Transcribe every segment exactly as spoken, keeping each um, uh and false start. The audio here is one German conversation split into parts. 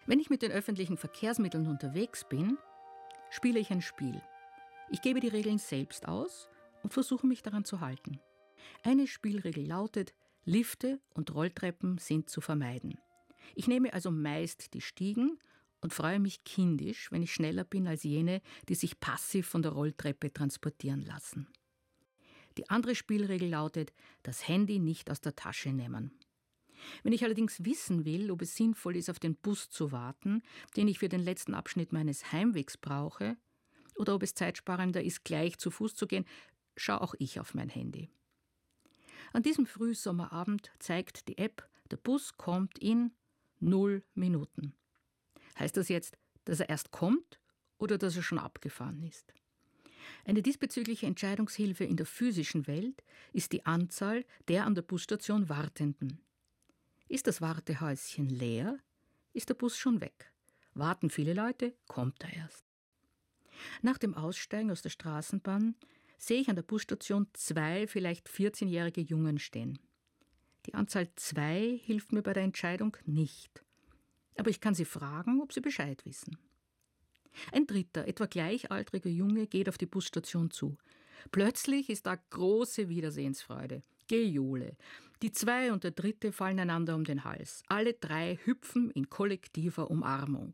Wenn ich mit den öffentlichen Verkehrsmitteln unterwegs bin, spiele ich ein Spiel. Ich gebe die Regeln selbst aus und versuche mich daran zu halten. Eine Spielregel lautet, Lifte und Rolltreppen sind zu vermeiden. Ich nehme also meist die Stiegen und freue mich kindisch, wenn ich schneller bin als jene, die sich passiv von der Rolltreppe transportieren lassen. Die andere Spielregel lautet, das Handy nicht aus der Tasche nehmen. Wenn ich allerdings wissen will, ob es sinnvoll ist, auf den Bus zu warten, den ich für den letzten Abschnitt meines Heimwegs brauche, oder ob es zeitsparender ist, gleich zu Fuß zu gehen, schaue auch ich auf mein Handy. An diesem Frühsommerabend zeigt die App, der Bus kommt in null Minuten. Heißt das jetzt, dass er erst kommt oder dass er schon abgefahren ist? Eine diesbezügliche Entscheidungshilfe in der physischen Welt ist die Anzahl der an der Busstation Wartenden. Ist das Wartehäuschen leer, ist der Bus schon weg. Warten viele Leute, kommt er erst. Nach dem Aussteigen aus der Straßenbahn sehe ich an der Busstation zwei, vielleicht vierzehnjährige Jungen stehen. Die Anzahl zwei hilft mir bei der Entscheidung nicht. Aber ich kann sie fragen, ob sie Bescheid wissen. Ein dritter, etwa gleichaltriger Junge geht auf die Busstation zu. Plötzlich ist da große Wiedersehensfreude. Gejohle. Die zwei und der dritte fallen einander um den Hals. Alle drei hüpfen in kollektiver Umarmung.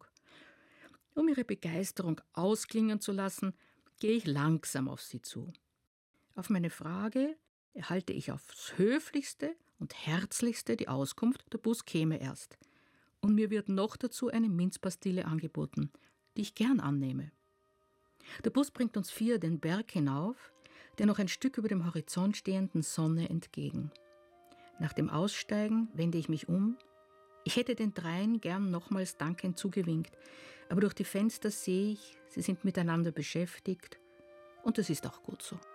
Um ihre Begeisterung ausklingen zu lassen, gehe ich langsam auf sie zu. Auf meine Frage erhalte ich aufs Höflichste und Herzlichste die Auskunft, der Bus käme erst. Und mir wird noch dazu eine Minzpastille angeboten, die ich gern annehme. Der Bus bringt uns vier den Berg hinauf, der noch ein Stück über dem Horizont stehenden Sonne entgegen. Nach dem Aussteigen wende ich mich um. Ich hätte den dreien gern nochmals dankend zugewinkt, aber durch die Fenster sehe ich, sie sind miteinander beschäftigt und das ist auch gut so.